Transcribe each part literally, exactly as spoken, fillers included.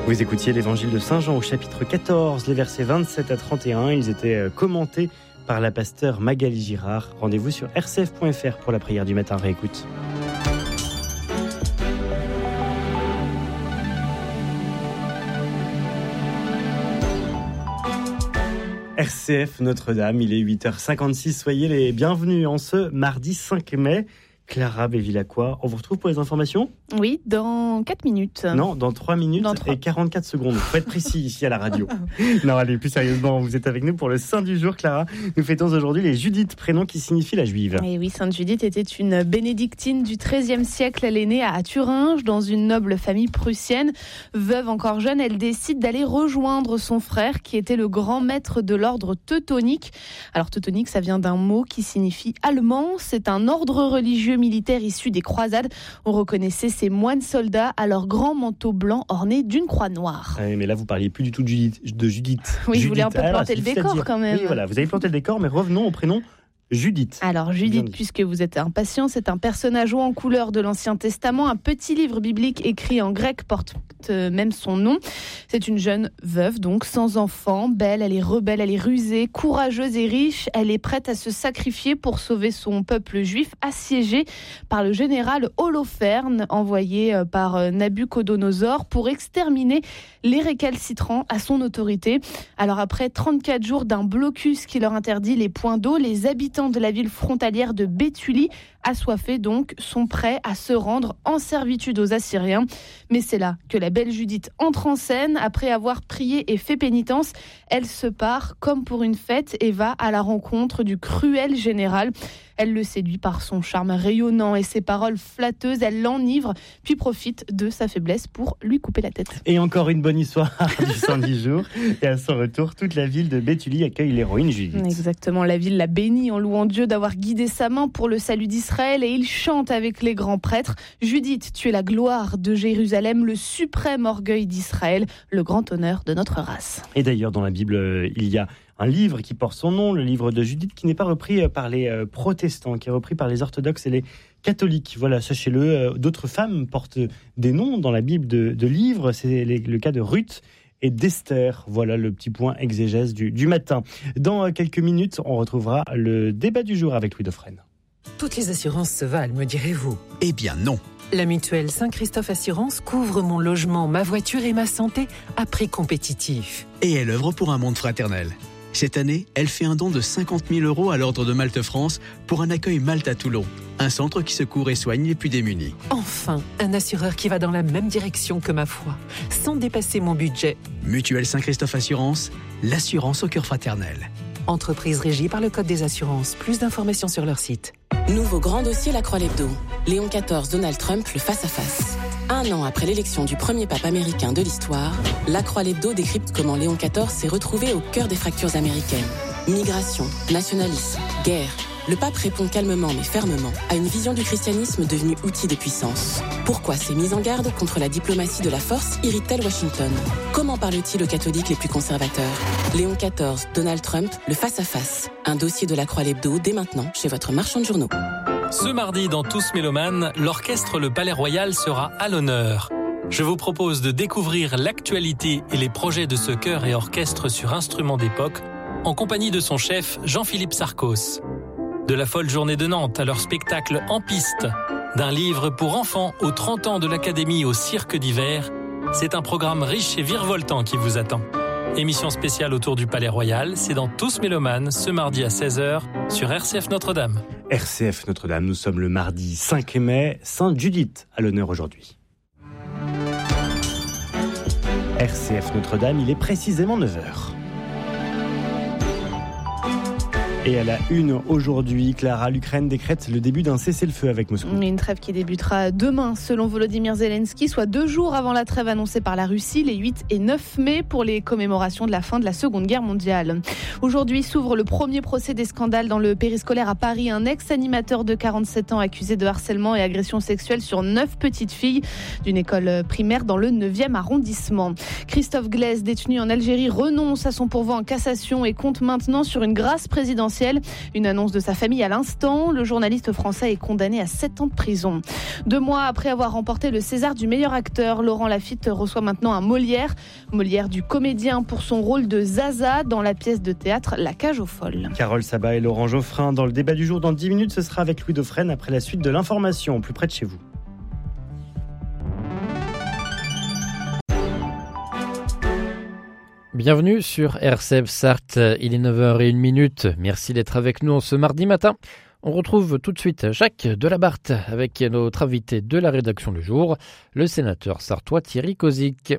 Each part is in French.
Vous écoutiez l'évangile de Saint Jean au chapitre quatorze, les versets vingt-sept à trente et un. Ils étaient commentés par la pasteure Magali Girard. Rendez-vous sur r c f point f r pour la prière du matin. Réécoute. R C F Notre-Dame, il est huit heures cinquante-six. Soyez les bienvenus en ce mardi cinq mai. Clara Bévilacqua, on vous retrouve pour les informations ? Oui, dans quatre minutes. Non, dans trois minutes dans trois. Et quarante-quatre secondes. Il faut être précis ici à la radio. Non, allez, plus sérieusement, vous êtes avec nous pour le Saint du jour, Clara. Nous fêtons aujourd'hui les Judith, prénom qui signifie la juive. Et oui, Sainte Judith était une bénédictine du treizième siècle. Elle est née à Thuringe, dans une noble famille prussienne. Veuve encore jeune, elle décide d'aller rejoindre son frère, qui était le grand maître de l'ordre teutonique. Alors, teutonique, ça vient d'un mot qui signifie allemand. C'est un ordre religieux militaires issus des croisades. On reconnaissait ces moines soldats à leur grand manteau blanc orné d'une croix noire. Oui, mais là, vous parliez plus du tout de Judith. De Judith. Oui, Judith. je voulais un peu planter Alors, le décor quand même. Oui, voilà, vous avez planté le décor, mais revenons au prénom Judith. Alors Judith, puisque vous êtes impatient, c'est un personnage haut en couleur de l'Ancien Testament. Un petit livre biblique écrit en grec porte même son nom. C'est une jeune veuve, donc sans enfant, belle, elle est rebelle, elle est rusée, courageuse et riche. Elle est prête à se sacrifier pour sauver son peuple juif assiégé par le général Holoferne, envoyé par Nabuchodonosor pour exterminer les récalcitrants à son autorité. Alors après trente-quatre jours d'un blocus qui leur interdit les points d'eau, les habitants de la ville frontalière de Béthulie, assoiffés donc, sont prêts à se rendre en servitude aux Assyriens. Mais c'est là que la belle Judith entre en scène. Après avoir prié et fait pénitence, elle se part comme pour une fête et va à la rencontre du cruel général. Elle le séduit par son charme rayonnant et ses paroles flatteuses. Elle l'enivre, puis profite de sa faiblesse pour lui couper la tête. Et encore une bonne histoire du Saint du jour. Et à son retour, toute la ville de Béthulie accueille l'héroïne Judith. Exactement, la ville l'a bénie en louant Dieu d'avoir guidé sa main pour le salut d'Israël. Et il chante avec les grands prêtres. Judith, tu es la gloire de Jérusalem, le suprême orgueil d'Israël, le grand honneur de notre race. Et d'ailleurs, dans la Bible, il y a un livre qui porte son nom, le livre de Judith, qui n'est pas repris par les protestants, qui est repris par les orthodoxes et les catholiques. Voilà, sachez-le, d'autres femmes portent des noms dans la Bible de, de livres. C'est le cas de Ruth et d'Esther. Voilà le petit point exégèse du, du matin. Dans quelques minutes, on retrouvera le débat du jour avec Louis Dauphren. Toutes les assurances se valent, me direz-vous ? Eh bien non. La mutuelle Saint-Christophe Assurance couvre mon logement, ma voiture et ma santé à prix compétitif. Et elle œuvre pour un monde fraternel. Cette année, elle fait un don de cinquante mille euros à l'Ordre de Malte France pour un accueil Malte à Toulon, un centre qui secourt et soigne les plus démunis. Enfin, un assureur qui va dans la même direction que ma foi, sans dépasser mon budget. Mutuelle Saint-Christophe Assurance, l'assurance au cœur fraternel. Entreprise régie par le Code des assurances. Plus d'informations sur leur site. Nouveau grand dossier La Croix-Lebdo. Léon quatorze, Donald Trump, le face-à-face. Un an après l'élection du premier pape américain de l'histoire, La Croix-Lebdo décrypte comment Léon quatorze s'est retrouvé au cœur des fractures américaines. Migration, nationalisme, guerre. Le pape répond calmement mais fermement à une vision du christianisme devenue outil de puissance. Pourquoi ces mises en garde contre la diplomatie de la force irritent-elles Washington ? Comment parle-t-il aux catholiques les plus conservateurs ? Léon quatorze, Donald Trump, le face-à-face. Un dossier de La Croix-Lebdo dès maintenant chez votre marchand de journaux. Ce mardi, dans Tous Mélomanes, l'orchestre Le Palais Royal sera à l'honneur. Je vous propose de découvrir l'actualité et les projets de ce chœur et orchestre sur instruments d'époque, en compagnie de son chef Jean-Philippe Sarcos. De la folle journée de Nantes à leur spectacle En piste, d'un livre pour enfants aux trente ans de l'Académie au cirque d'hiver, c'est un programme riche et virevoltant qui vous attend. Émission spéciale autour du Palais Royal, c'est dans Tous Mélomanes, ce mardi à seize heures, sur R C F Notre-Dame. R C F Notre-Dame, nous sommes le mardi cinq mai, Sainte Judith à l'honneur aujourd'hui. R C F Notre-Dame, il est précisément neuf heures. Et à la une aujourd'hui, Clara, l'Ukraine décrète le début d'un cessez-le-feu avec Moscou. Une trêve qui débutera demain, selon Volodymyr Zelensky, soit deux jours avant la trêve annoncée par la Russie, les huit et neuf mai, pour les commémorations de la fin de la Seconde Guerre mondiale. Aujourd'hui s'ouvre le premier procès des scandales dans le périscolaire à Paris. Un ex-animateur de quarante-sept ans accusé de harcèlement et agression sexuelle sur neuf petites filles d'une école primaire dans le neuvième arrondissement. Christophe Glaise, détenu en Algérie, renonce à son pourvoi en cassation et compte maintenant sur une grâce présidentielle. Une annonce de sa famille à l'instant. Le journaliste français est condamné à sept ans de prison. Deux mois après avoir remporté le César du meilleur acteur, Laurent Lafitte reçoit maintenant un Molière. Molière du comédien pour son rôle de Zaza dans la pièce de théâtre La Cage aux Folles. Carole Sabat et Laurent Geoffrin dans le débat du jour. Dans dix minutes, ce sera avec Louis Dauphren après la suite de l'information, plus près de chez vous. Bienvenue sur R C F Sarthe, il est neuf heures zéro un. Merci d'être avec nous en ce mardi matin. On retrouve tout de suite Jacques Delabarthe avec notre invité de la rédaction du jour, le sénateur sartois Thierry Kozik.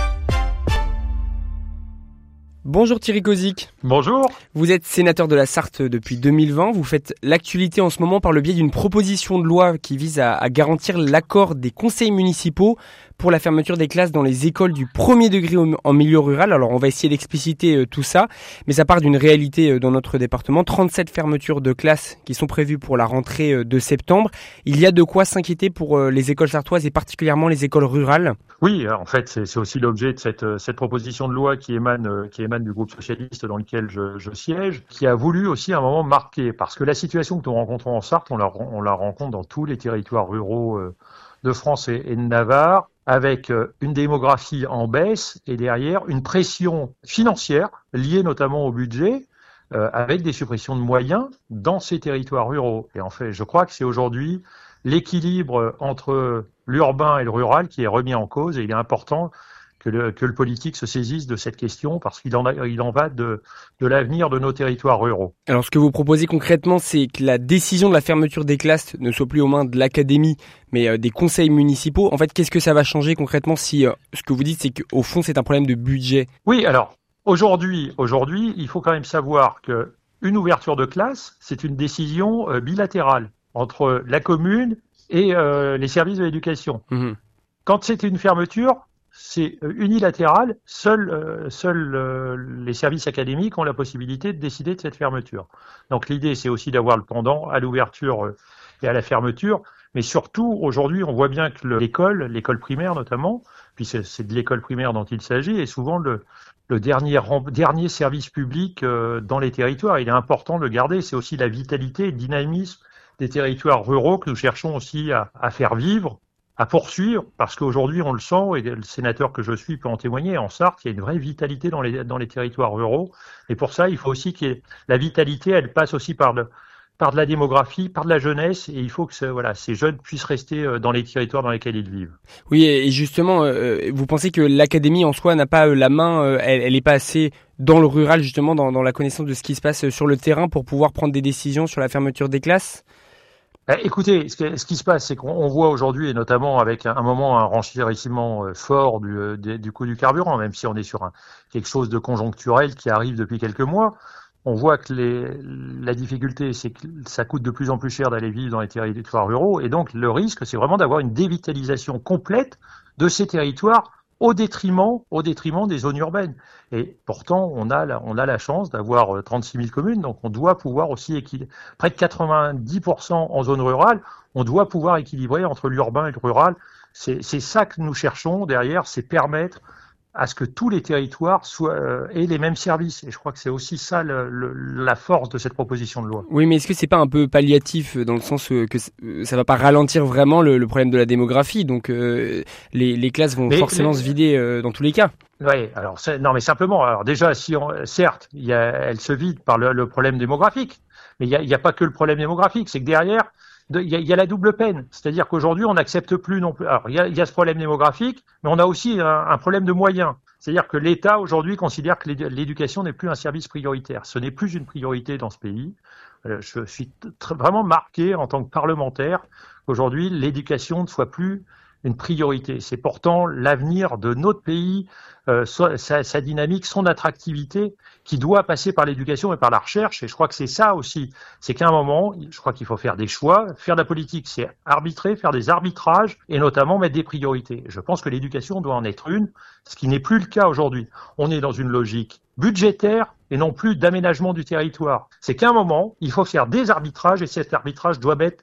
Bonjour Thierry Kozik. Bonjour. Vous êtes sénateur de la Sarthe depuis deux mille vingt. Vous faites l'actualité en ce moment par le biais d'une proposition de loi qui vise à, à garantir l'accord des conseils municipaux pour la fermeture des classes dans les écoles du premier degré en milieu rural. Alors on va essayer d'expliciter euh, tout ça, mais ça part d'une réalité euh, dans notre département. trente-sept fermetures de classes qui sont prévues pour la rentrée euh, de septembre. Il y a de quoi s'inquiéter pour euh, les écoles sartoises et particulièrement les écoles rurales. Oui, en fait c'est, c'est aussi l'objet de cette, cette proposition de loi qui émane, euh, qui émane du groupe socialiste dans lequel je, je siège, qui a voulu aussi à un moment marquer, parce que la situation que nous rencontrons en Sarthe, on la, on la rencontre dans tous les territoires ruraux euh, de France et, et de Navarre, avec une démographie en baisse et derrière une pression financière liée notamment au budget, euh, avec des suppressions de moyens dans ces territoires ruraux. Et en fait, je crois que c'est aujourd'hui l'équilibre entre l'urbain et le rural qui est remis en cause, et il est important que le, que le politique se saisisse de cette question parce qu'il en, a, il en va de, de l'avenir de nos territoires ruraux. Alors ce que vous proposez concrètement, c'est que la décision de la fermeture des classes ne soit plus aux mains de l'académie, mais euh, des conseils municipaux. En fait, qu'est-ce que ça va changer concrètement si euh, ce que vous dites, c'est qu'au fond, c'est un problème de budget? Oui, alors aujourd'hui, aujourd'hui, il faut quand même savoir que une ouverture de classe, c'est une décision euh, bilatérale entre la commune et euh, les services de l'éducation. Mmh. Quand c'est une fermeture, c'est unilatéral, seuls euh, seuls euh, les services académiques ont la possibilité de décider de cette fermeture. Donc l'idée, c'est aussi d'avoir le pendant à l'ouverture euh, et à la fermeture, mais surtout, aujourd'hui, on voit bien que le, l'école, l'école primaire notamment, puis c'est, c'est de l'école primaire dont il s'agit, est souvent le, le dernier, dernier service public euh, dans les territoires. Il est important de le garder, c'est aussi la vitalité et le dynamisme des territoires ruraux que nous cherchons aussi à, à faire vivre, à poursuivre, parce qu'aujourd'hui, on le sent, et le sénateur que je suis peut en témoigner, en Sarthe, il y a une vraie vitalité dans les, dans les territoires ruraux. Et pour ça, il faut aussi que la vitalité, elle passe aussi par, le, par de la démographie, par de la jeunesse, et il faut que ce, voilà, ces jeunes puissent rester dans les territoires dans lesquels ils vivent. Oui, et justement, euh, vous pensez que l'académie en soi n'a pas euh, la main, euh, elle n'est pas assez dans le rural, justement, dans, dans la connaissance de ce qui se passe sur le terrain pour pouvoir prendre des décisions sur la fermeture des classes ? Écoutez, ce qui se passe, c'est qu'on voit aujourd'hui, et notamment avec un moment un renchérissement fort du, du coût du carburant, même si on est sur un, quelque chose de conjoncturel qui arrive depuis quelques mois, on voit que les, la difficulté, c'est que ça coûte de plus en plus cher d'aller vivre dans les territoires ruraux, et donc le risque, c'est vraiment d'avoir une dévitalisation complète de ces territoires au détriment, au détriment des zones urbaines. Et pourtant, on a la, on a la chance d'avoir trente-six mille communes, donc on doit pouvoir aussi équilibrer. Près de quatre-vingt-dix pour cent en zone rurale, on doit pouvoir équilibrer entre l'urbain et le rural. C'est, c'est ça que nous cherchons derrière, c'est permettre à ce que tous les territoires soient, euh, aient les mêmes services. Et je crois que c'est aussi ça le, le, la force de cette proposition de loi. Oui, mais est-ce que c'est pas un peu palliatif dans le sens que ça va pas ralentir vraiment le, le problème de la démographie? Donc euh, les, les classes vont mais, forcément les... se vider euh, dans tous les cas. Oui, alors c'est, non, mais simplement. Alors déjà, si on, certes, il y a, elle se vide par le, le problème démographique, mais il y a, il y a pas que le problème démographique, c'est que derrière, il y, y a la double peine. C'est-à-dire qu'aujourd'hui, on n'accepte plus non plus. Alors, il y a, y a ce problème démographique, mais on a aussi un, un problème de moyens. C'est-à-dire que l'État, aujourd'hui, considère que l'éducation n'est plus un service prioritaire. Ce n'est plus une priorité dans ce pays. Je suis très, vraiment marqué en tant que parlementaire qu'aujourd'hui, l'éducation ne soit plus une priorité. C'est pourtant l'avenir de notre pays, euh, sa, sa dynamique, son attractivité, qui doit passer par l'éducation et par la recherche. Et je crois que c'est ça aussi. C'est qu'à un moment, je crois qu'il faut faire des choix. Faire de la politique, c'est arbitrer, faire des arbitrages et notamment mettre des priorités. Je pense que l'éducation doit en être une, ce qui n'est plus le cas aujourd'hui. On est dans une logique budgétaire et non plus d'aménagement du territoire. C'est qu'à un moment, il faut faire des arbitrages et cet arbitrage doit mettre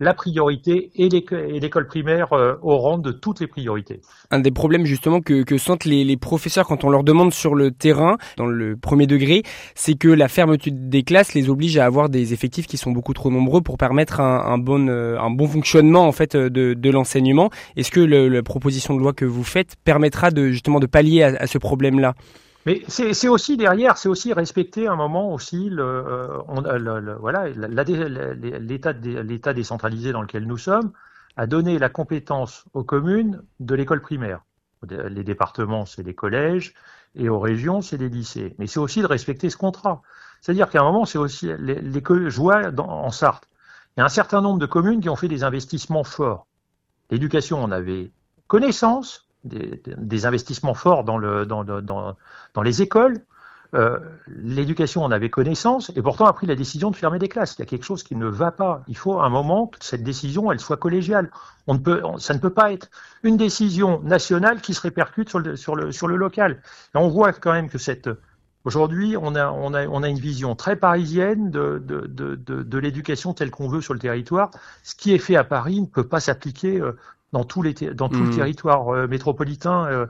la priorité et l'école primaire euh, au rang de toutes les priorités. Un des problèmes justement que, que sentent les, les professeurs quand on leur demande sur le terrain, dans le premier degré, c'est que la fermeture des classes les oblige à avoir des effectifs qui sont beaucoup trop nombreux pour permettre un, un, bon, un bon fonctionnement en fait de, de l'enseignement. Est-ce que le, la proposition de loi que vous faites permettra de justement de pallier à, à ce problème-là ? Mais c'est, c'est aussi derrière, c'est aussi respecter un moment aussi le, euh, on, le, le voilà la, la, l'état, l'état décentralisé dans lequel nous sommes a donné la compétence aux communes de l'école primaire. Les départements, c'est les collèges, et aux régions, c'est les lycées. Mais c'est aussi de respecter ce contrat. C'est-à-dire qu'à un moment, c'est aussi les, les je vois dans, en Sarthe, il y a un certain nombre de communes qui ont fait des investissements forts. L'éducation, on avait connaissance. Des, des investissements forts dans, le, dans, le, dans, dans les écoles. Euh, l'éducation en avait connaissance et pourtant a pris la décision de fermer des classes. Il y a quelque chose qui ne va pas. Il faut à un moment que cette décision elle soit collégiale. On ne peut, on, ça ne peut pas être une décision nationale qui se répercute sur le, sur le, sur le local. Et on voit quand même que cette aujourd'hui on a, on a, on a une vision très parisienne de, de, de, de, de l'éducation telle qu'on veut sur le territoire. Ce qui est fait à Paris ne peut pas s'appliquer euh, dans, tous les, dans tout mmh. le territoire euh, métropolitain, euh,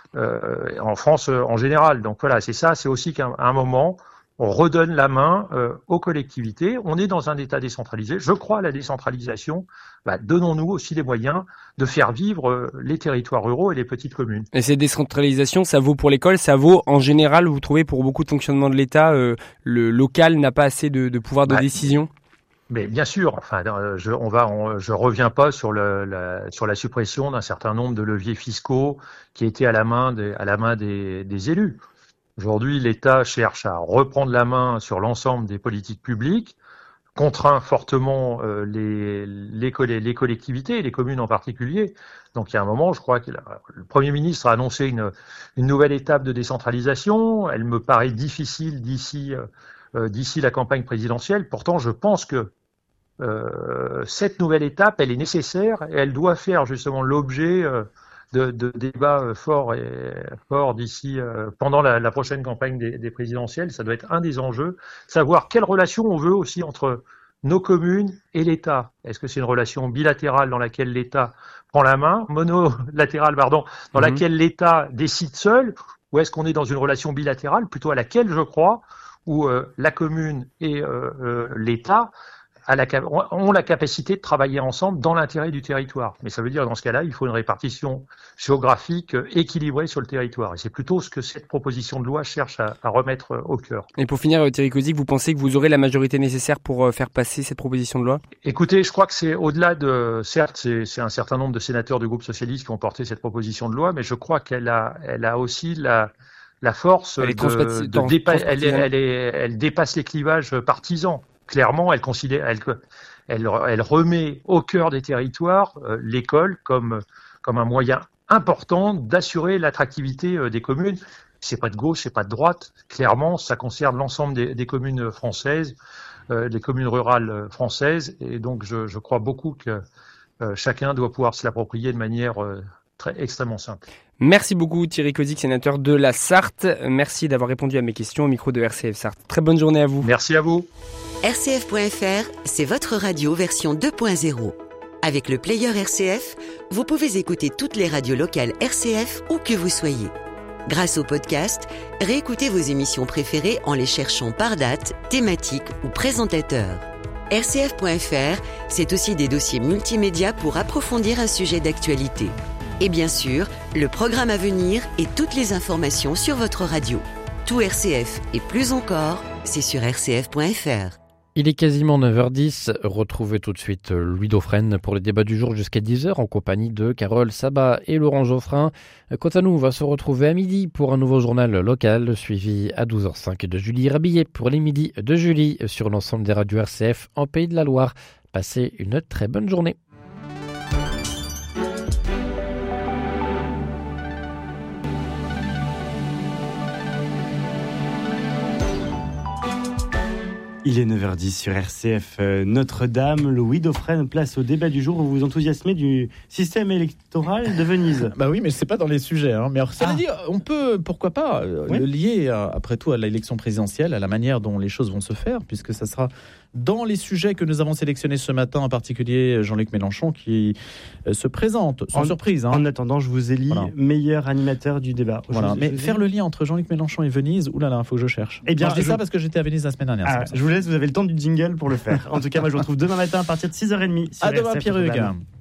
euh, en France euh, en général. Donc voilà, c'est ça, c'est aussi qu'à un moment, on redonne la main euh, aux collectivités. On est dans un État décentralisé. Je crois à la décentralisation. Bah, donnons-nous aussi les moyens de faire vivre euh, les territoires ruraux et les petites communes. Et cette décentralisation, ça vaut pour l'école, ça vaut en général, vous trouvez, pour beaucoup de fonctionnement de l'État, euh, le local n'a pas assez de, de pouvoir de bah, décision ? Mais bien sûr, enfin, je, on va, on, je reviens pas sur le, la, sur la suppression d'un certain nombre de leviers fiscaux qui étaient à la main des, à la main des, des élus. Aujourd'hui, l'État cherche à reprendre la main sur l'ensemble des politiques publiques, contraint fortement euh, les, les, les collectivités, les communes en particulier. Donc, il y a un moment, je crois que le Premier ministre a annoncé une, une nouvelle étape de décentralisation. Elle me paraît difficile d'ici. Euh, d'ici la campagne présidentielle. Pourtant, je pense que euh, cette nouvelle étape, elle est nécessaire et elle doit faire justement l'objet euh, de, de débats forts et forts d'ici euh, pendant la, la prochaine campagne des, des présidentielles. Ça doit être un des enjeux, savoir quelle relation on veut aussi entre nos communes et l'État. Est-ce que c'est une relation bilatérale dans laquelle l'État prend la main, monolatérale, pardon, dans mmh. laquelle l'État décide seul, ou est-ce qu'on est dans une relation bilatérale, plutôt à laquelle je crois, où euh, la commune et euh, euh, l'État a la, ont la capacité de travailler ensemble dans l'intérêt du territoire. Mais ça veut dire, dans ce cas-là, il faut une répartition géographique équilibrée sur le territoire. Et c'est plutôt ce que cette proposition de loi cherche à, à remettre au cœur. Et pour finir, Thierry Kozik, vous pensez que vous aurez la majorité nécessaire pour faire passer cette proposition de loi ? Écoutez, je crois que c'est au-delà de... Certes, c'est, c'est un certain nombre de sénateurs du groupe socialiste qui ont porté cette proposition de loi, mais je crois qu'elle a, elle a aussi la... la force elle, de, de dépa- elle, elle, est, elle dépasse les clivages partisans. Clairement, elle, considère, elle, elle, elle remet au cœur des territoires euh, l'école comme, comme un moyen important d'assurer l'attractivité euh, des communes. C'est pas de gauche, c'est pas de droite. Clairement, ça concerne l'ensemble des, des communes françaises, euh, des communes rurales françaises. Et donc, je, je crois beaucoup que euh, chacun doit pouvoir se l'approprier de manière euh, très extrêmement simple. Merci beaucoup Thierry Kozik, sénateur de la Sarthe. Merci d'avoir répondu à mes questions au micro de R C F Sarthe. Très bonne journée à vous. Merci à vous. R C F point F R, c'est votre radio version deux point zéro. Avec le player R C F, vous pouvez écouter toutes les radios locales R C F où que vous soyez. Grâce au podcast, réécoutez vos émissions préférées en les cherchant par date, thématique ou présentateur. R C F point F R, c'est aussi des dossiers multimédia pour approfondir un sujet d'actualité. Et bien sûr, le programme à venir et toutes les informations sur votre radio. Tout R C F et plus encore, c'est sur R C F point F R. Il est quasiment neuf heures dix. Retrouvez tout de suite Louis Dauphren pour les débats du jour jusqu'à dix heures en compagnie de Carole Sabat et Laurent Geoffrin. Quant à nous, on va se retrouver à midi pour un nouveau journal local suivi à douze heures cinq de Julie Rabillet pour les midis de Julie sur l'ensemble des radios R C F en Pays de la Loire. Passez une très bonne journée. Il est neuf heures dix sur R C F Notre-Dame. Louis Dauphren, place au débat du jour où vous vous enthousiasmez du système électoral de Venise. Bah oui, mais c'est pas dans les sujets. Hein. Mais alors, ça ah. veut dire, on peut, pourquoi pas, oui. le lier, après tout, à l'élection présidentielle, à la manière dont les choses vont se faire, puisque ça sera dans les sujets que nous avons sélectionnés ce matin, en particulier Jean-Luc Mélenchon qui se présente sans en, surprise. Hein. En attendant, je vous élis voilà. meilleur animateur du débat. Voilà. Je, Mais je faire le lien entre Jean-Luc Mélenchon et Venise, oulala, il faut que je cherche. Eh bien, non, je dis je... ça parce que j'étais à Venise la semaine dernière. Ah, je vous laisse, vous avez le temps du jingle pour le faire. En tout cas, moi je vous retrouve demain matin à partir de six heures trente. À demain, Pierre-Hugues.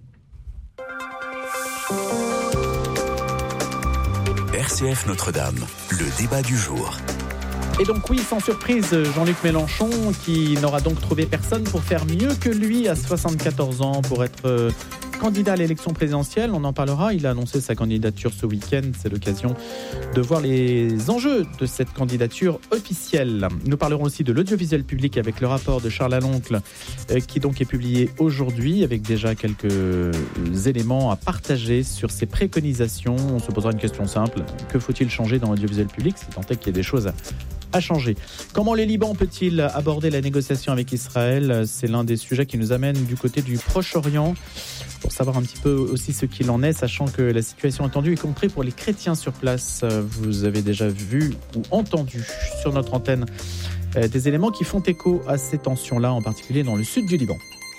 R C F Notre-Dame, le débat du jour. Et donc oui, sans surprise, Jean-Luc Mélenchon qui n'aura donc trouvé personne pour faire mieux que lui à soixante-quatorze ans pour être euh, candidat à l'élection présidentielle. On en parlera, il a annoncé sa candidature ce week-end. C'est l'occasion de voir les enjeux de cette candidature officielle. Nous parlerons aussi de l'audiovisuel public avec le rapport de Charles Aloncle euh, qui donc est publié aujourd'hui avec déjà quelques éléments à partager sur ses préconisations. On se posera une question simple. Que faut-il changer dans l'audiovisuel public si tant est qu'il y ait des choses à a changé. Comment le Liban peut-il aborder la négociation avec Israël ? C'est l'un des sujets qui nous amène du côté du Proche-Orient pour savoir un petit peu aussi ce qu'il en est, sachant que la situation est tendue, y compris pour les chrétiens sur place. Vous avez déjà vu ou entendu sur notre antenne des éléments qui font écho à ces tensions-là, en particulier dans le sud du Liban.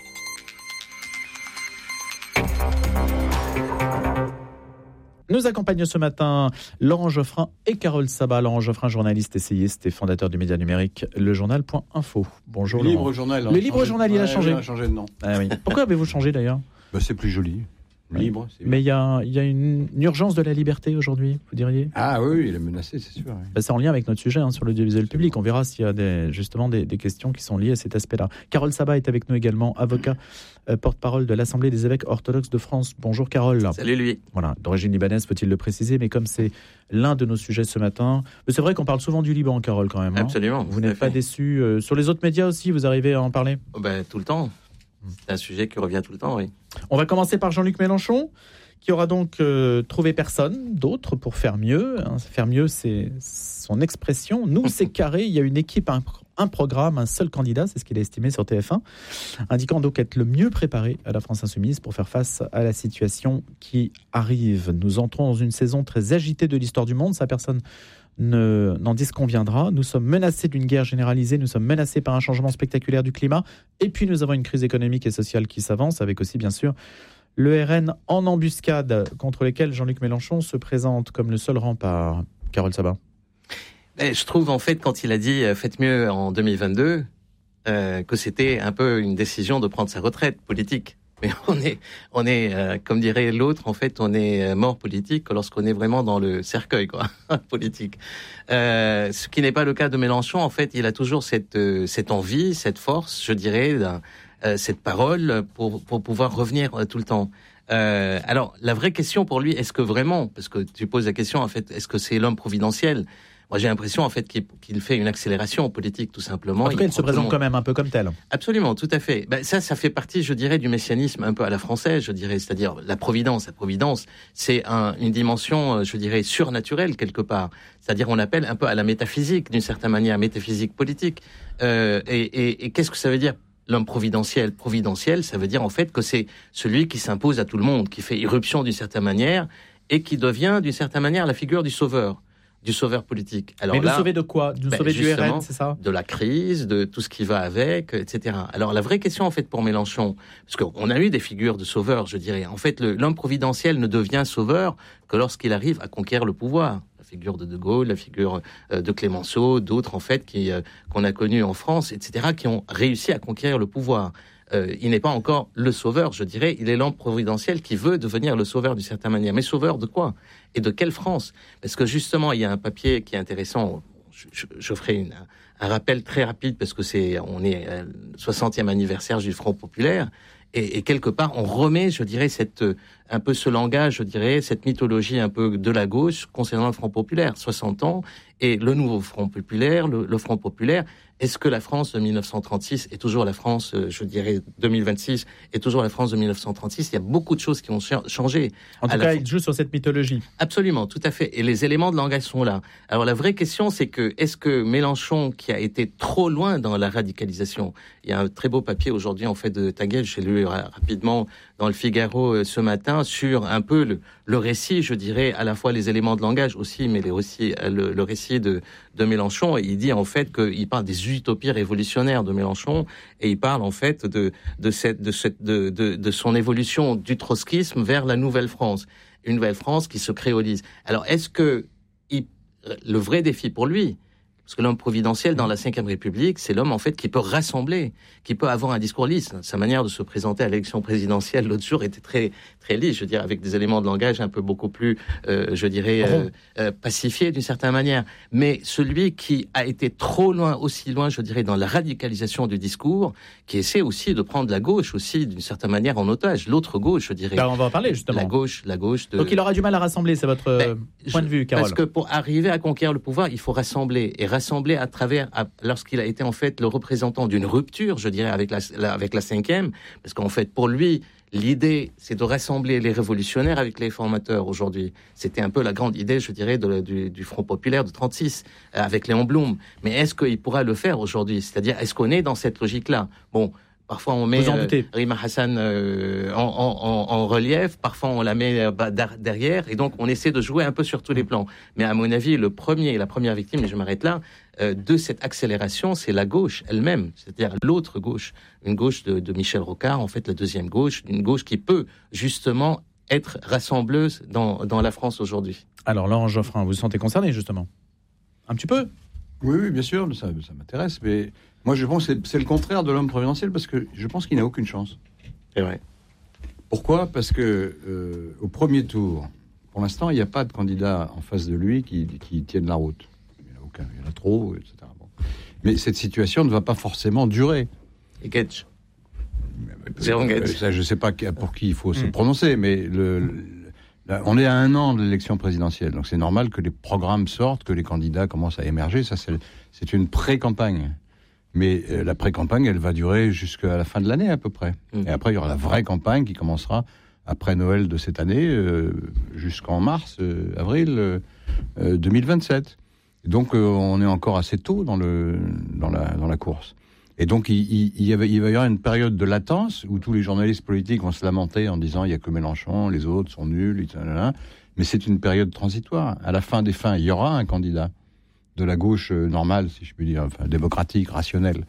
Nous accompagnent ce matin Laurent Geoffrin et Carole Sabat. Laurent Geoffrin, journaliste, essayiste et fondateur du média numérique Le Journal point info. Bonjour Le Laurent. Libre Journal. Le Libre Journal, il a changé. Il a changé de nom. Ah, oui. Pourquoi avez-vous changé d'ailleurs ? Bah, c'est plus joli. Libre. C'est Mais il y a, y a une, une urgence de la liberté aujourd'hui, vous diriez ? Ah oui, il est menacé, c'est sûr. Oui. Bah, c'est en lien avec notre sujet hein, sur l'audiovisuel public. On verra s'il y a des, justement des, des questions qui sont liées à cet aspect-là. Carole Sabat est avec nous également, avocat, euh, porte-parole de l'Assemblée des évêques orthodoxes de France. Bonjour Carole. Salut lui. Voilà, d'origine libanaise, faut-il le préciser, mais comme c'est l'un de nos sujets ce matin, mais c'est vrai qu'on parle souvent du Liban, Carole, quand même. Hein. Absolument. Vous n'êtes pas déçu euh, sur les autres médias aussi, vous arrivez à en parler ? Oh ben, tout le temps. C'est un sujet qui revient tout le temps, oui. On va commencer par Jean-Luc Mélenchon, qui aura donc euh, trouvé personne d'autre pour faire mieux. Hein. Faire mieux, c'est son expression. Nous, c'est carré. Il y a une équipe, un, un programme, un seul candidat, c'est ce qu'il a estimé sur T F un, indiquant donc être le mieux préparé à la France Insoumise pour faire face à la situation qui arrive. Nous entrons dans une saison très agitée de l'histoire du monde. Ça, personne ne, n'en disconviendra. Nous sommes menacés d'une guerre généralisée. Nous sommes menacés par un changement spectaculaire du climat. Et puis, nous avons une crise économique et sociale qui s'avance, avec aussi, bien sûr, le R N en embuscade, contre lesquels Jean-Luc Mélenchon se présente comme le seul rempart. Carole Sabat. Et je trouve, en fait, quand il a dit « faites mieux en deux mille vingt-deux euh, », que c'était un peu une décision de prendre sa retraite politique. Mais on est, on est euh, comme dirait l'autre, en fait, on est mort politique lorsqu'on est vraiment dans le cercueil, quoi, politique. Euh, ce qui n'est pas le cas de Mélenchon. En fait, il a toujours cette, euh, cette envie, cette force, je dirais, d'un cette parole pour, pour pouvoir revenir tout le temps. Euh, alors, la vraie question pour lui, est-ce que vraiment, parce que tu poses la question, en fait, est-ce que c'est l'homme providentiel ? Moi, j'ai l'impression, en fait, qu'il, qu'il fait une accélération politique, tout simplement. En tout cas, il, il se présente quand même un peu comme tel. Absolument, tout à fait. Ben, ça, ça fait partie, je dirais, du messianisme un peu à la française, je dirais, c'est-à-dire la providence. La providence, c'est un, une dimension, je dirais, surnaturelle, quelque part. C'est-à-dire, on appelle un peu à la métaphysique, d'une certaine manière, métaphysique politique. Euh, et, et, et qu'est-ce que ça veut dire ? L'homme providentiel, providentiel, ça veut dire en fait que c'est celui qui s'impose à tout le monde, qui fait irruption d'une certaine manière et qui devient d'une certaine manière la figure du sauveur, du sauveur politique. Alors mais là, nous sauver de quoi ? Nous ben sauver du R N, c'est ça ? De la crise, de tout ce qui va avec, et cetera. Alors la vraie question en fait pour Mélenchon, parce qu'on a eu des figures de sauveurs, je dirais. En fait, le, l'homme providentiel ne devient sauveur que lorsqu'il arrive à conquérir le pouvoir. La figure de De Gaulle, la figure de Clémenceau, d'autres en fait qui euh, qu'on a connus en France, et cetera, qui ont réussi à conquérir le pouvoir. Euh, il n'est pas encore le sauveur, je dirais. Il est l'homme providentiel qui veut devenir le sauveur d'une certaine manière. Mais sauveur de quoi ? Et de quelle France ? Parce que justement, il y a un papier qui est intéressant. Je, je, je ferai une, un rappel très rapide parce que c'est on est à le soixantième anniversaire du Front populaire. Et, et quelque part, on remet, je dirais, cette, un peu ce langage, je dirais, cette mythologie un peu de la gauche concernant le Front populaire. soixante ans, et le nouveau Front populaire, le, le Front populaire. Est-ce que la France de dix-neuf cent trente-six est toujours la France, je dirais, deux mille vingt-six, est toujours la France de dix-neuf cent trente-six ? Il y a beaucoup de choses qui ont changé. En tout cas, il joue sur cette mythologie. Absolument, tout à fait. Et les éléments de langage sont là. Alors la vraie question, c'est que, est-ce que Mélenchon, qui a été trop loin dans la radicalisation, il y a un très beau papier aujourd'hui, en fait, de Taguel, j'ai lu rapidement, dans le Figaro euh, ce matin sur un peu le, le récit, je dirais, à la fois les éléments de langage aussi, mais les, aussi euh, le, le récit de, de Mélenchon. Et il dit en fait qu'il parle des utopies révolutionnaires de Mélenchon, et il parle en fait de, de, cette, de, cette, de, de, de son évolution du trotskisme vers la Nouvelle France. Une Nouvelle France qui se créolise. Alors, est-ce que il, le vrai défi pour lui, parce que l'homme providentiel dans la cinquième République, c'est l'homme en fait qui peut rassembler, qui peut avoir un discours lisse. Sa manière de se présenter à l'élection présidentielle l'autre jour était très très lisse, je veux dire, avec des éléments de langage un peu beaucoup plus, euh, je dirais, euh, euh, pacifiés d'une certaine manière. Mais celui qui a été trop loin, aussi loin, je dirais, dans la radicalisation du discours, qui essaie aussi de prendre la gauche aussi d'une certaine manière en otage, l'autre gauche, je dirais. Ben, on va en parler justement. La gauche, la gauche. De... Donc il aura du mal à rassembler, c'est votre ben, point je, de vue, Carole. Parce que pour arriver à conquérir le pouvoir, il faut rassembler et rassembler à travers, à, lorsqu'il a été en fait le représentant d'une rupture, je dirais, avec la, la, avec la cinquième, parce qu'en fait, pour lui, l'idée, c'est de rassembler les révolutionnaires avec les formateurs aujourd'hui. C'était un peu la grande idée, je dirais, de, du, du Front populaire de trente-six, euh, avec Léon Blum. Mais est-ce qu'il pourra le faire aujourd'hui ? C'est-à-dire, est-ce qu'on est dans cette logique-là ? Bon, parfois on met euh, Rima Hassan euh, en, en, en relief, parfois on la met euh, bah, derrière, et donc on essaie de jouer un peu sur tous les plans. Mais à mon avis, le premier, la première victime, et je m'arrête là, euh, de cette accélération, c'est la gauche elle-même, c'est-à-dire l'autre gauche, une gauche de, de Michel Rocard, en fait la deuxième gauche, une gauche qui peut justement être rassembleuse dans, dans la France aujourd'hui. Alors Laurent Geoffrin, vous vous sentez concerné justement ? Un petit peu ? Oui, oui, bien sûr, ça, ça m'intéresse, mais moi je pense que c'est, c'est le contraire de l'homme providentiel, parce que je pense qu'il n'a aucune chance. C'est vrai. Pourquoi ? Parce que euh, au premier tour, pour l'instant, il n'y a pas de candidat en face de lui qui, qui tienne la route. Il n'y en a aucun, il y en a trop, et cetera. Bon. Mais cette situation ne va pas forcément durer. Et Getch. Euh, ça, je ne sais pas pour qui il faut mmh. se prononcer, mais le, le, là, on est à un an de l'élection présidentielle, donc c'est normal que les programmes sortent, que les candidats commencent à émerger. Ça, c'est, c'est une pré-campagne. Mais euh, la pré-campagne, elle va durer jusqu'à la fin de l'année à peu près. Mmh. Et après, il y aura la vraie campagne qui commencera après Noël de cette année, euh, jusqu'en mars, euh, avril euh, euh, deux mille vingt-sept. Donc, euh, on est encore assez tôt dans, le, dans, la, dans la course. Et donc, il, il, il, y avait, il va y avoir une période de latence où tous les journalistes politiques vont se lamenter en disant il n'y a que Mélenchon, les autres sont nuls, et cetera. Mais c'est une période transitoire. À la fin des fins, il y aura un candidat de la gauche normale, si je puis dire, enfin, démocratique, rationnelle.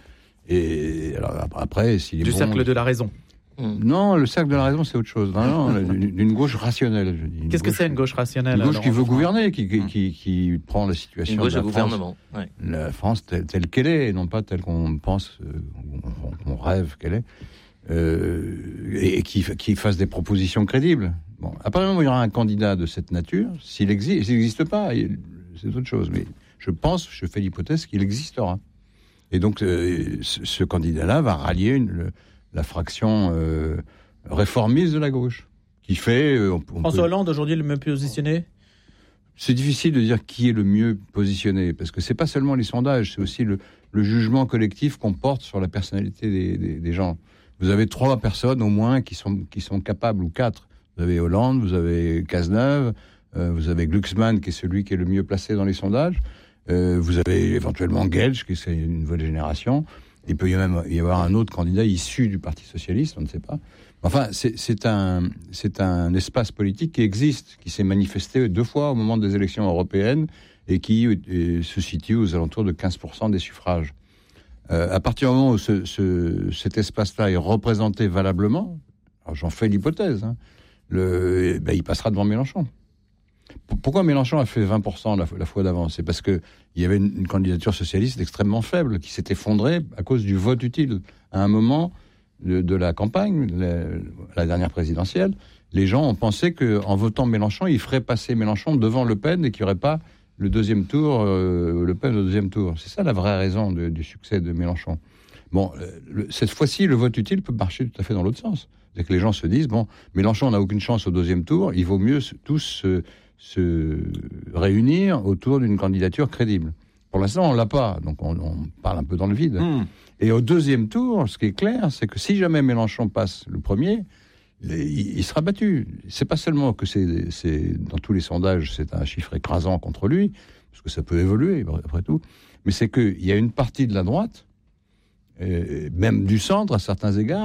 Et alors, après, s'il est du bon, cercle de la raison. Non, le cercle de la raison, c'est autre chose. Non, non, d'une gauche rationnelle. Je dis. Une Qu'est-ce gauche, que c'est une gauche rationnelle ? Une gauche qui veut gouverner, qui, qui, qui, qui prend la situation une gauche de la de France, gouvernement. Ouais. La France telle, telle qu'elle est, et non pas telle qu'on pense, euh, qu'on rêve qu'elle est, euh, et, et qui, qui fasse des propositions crédibles. Bon, à partir du moment où il y aura un candidat de cette nature, s'il existe, s'il n'existe pas, c'est autre chose. Mais je pense, je fais l'hypothèse qu'il existera. Et donc, euh, ce, ce candidat-là va rallier une, le, la fraction euh, réformiste de la gauche, qui fait... Euh, on, on François peut... Hollande, aujourd'hui, le mieux positionné ? C'est difficile de dire qui est le mieux positionné, parce que c'est pas seulement les sondages, c'est aussi le, le jugement collectif qu'on porte sur la personnalité des, des, des gens. Vous avez trois personnes au moins qui sont, qui sont capables, ou quatre. Vous avez Hollande, vous avez Cazeneuve, euh, vous avez Glucksmann, qui est celui qui est le mieux placé dans les sondages, euh, vous avez éventuellement Gelsch, qui est une nouvelle génération. Il peut y même y avoir un autre candidat issu du Parti socialiste, on ne sait pas. Enfin, c'est, c'est, un, c'est un espace politique qui existe, qui s'est manifesté deux fois au moment des élections européennes et qui et, se situe aux alentours de quinze pour cent des suffrages. Euh, à partir du moment où ce, ce, cet espace-là est représenté valablement, alors j'en fais l'hypothèse, hein, le, ben, il passera devant Mélenchon. Pourquoi Mélenchon a fait vingt pour cent la, la fois d'avant ? C'est parce qu'il y avait une, une candidature socialiste extrêmement faible qui s'est effondrée à cause du vote utile. À un moment de, de la campagne, la, la dernière présidentielle, les gens ont pensé qu'en votant Mélenchon, ils feraient passer Mélenchon devant Le Pen et qu'il n'y aurait pas le deuxième tour, euh, Le Pen au deuxième tour. C'est ça la vraie raison de, du succès de Mélenchon. Bon, le, cette fois-ci, le vote utile peut marcher tout à fait dans l'autre sens. C'est que les gens se disent, bon, Mélenchon n'a aucune chance au deuxième tour, il vaut mieux tous se, se réunir autour d'une candidature crédible. Pour l'instant, on l'a pas, donc on, on parle un peu dans le vide. Mmh. Et au deuxième tour, ce qui est clair, c'est que si jamais Mélenchon passe le premier, il, il sera battu. C'est pas seulement que c'est, c'est dans tous les sondages, c'est un chiffre écrasant contre lui, parce que ça peut évoluer après tout, mais c'est qu'il y a une partie de la droite, et même du centre à certains égards,